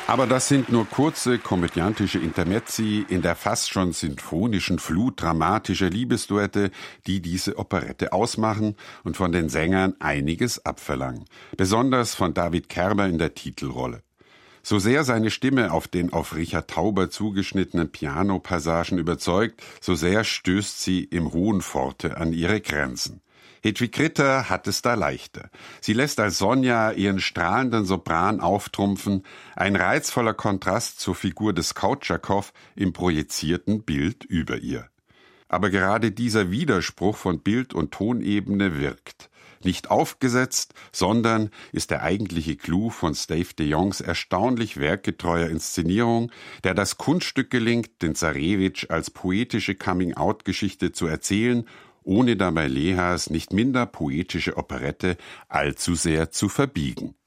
Aber das sind nur kurze komödiantische Intermezzi in der fast schon sinfonischen Flut dramatischer Liebesduette, die diese Operette ausmachen und von den Sängern einiges abverlangen. Besonders von David Kerber in der Titelrolle. So sehr seine Stimme auf den auf Richard Tauber zugeschnittenen Piano-Passagen überzeugt, so sehr stößt sie im hohen Forte an ihre Grenzen. Hedwig Ritter hat es da leichter. Sie lässt als Sonja ihren strahlenden Sopran auftrumpfen, ein reizvoller Kontrast zur Figur des Kautschakow im projizierten Bild über ihr. Aber gerade dieser Widerspruch von Bild- und Tonebene wirkt. Nicht aufgesetzt, sondern ist der eigentliche Clou von Steve de Jongs erstaunlich werkgetreuer Inszenierung, der das Kunststück gelingt, den Zarewitsch als poetische Coming-out-Geschichte zu erzählen, ohne dabei Lehas nicht minder poetische Operette allzu sehr zu verbiegen.